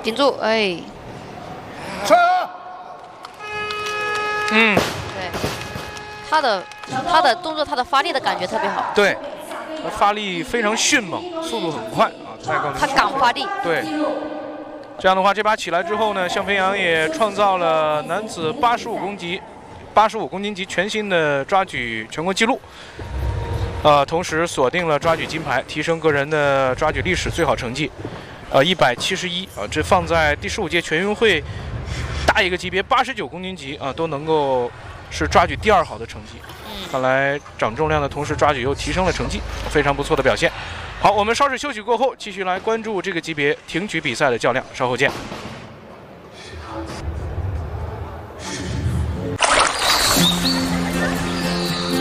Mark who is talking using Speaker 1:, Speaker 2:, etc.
Speaker 1: 顶住，哎。对，他的动作，他的发力的感觉特别好。
Speaker 2: 对，发力非常迅猛，速度很快啊！
Speaker 1: 他敢发力。
Speaker 2: 对。这样的话，这把起来之后呢，向飞扬也创造了男子85公斤级全新的抓举全国纪录。同时锁定了抓举金牌，提升个人的抓举历史最好成绩。171啊，这放在第15届全运会大一个级别89公斤级啊，都能够是抓举第2好的成绩。看来长重量的同时抓举又提升了成绩，非常不错的表现。好，我们稍事休息过后，继续来关注这个级别挺举比赛的较量，稍后见。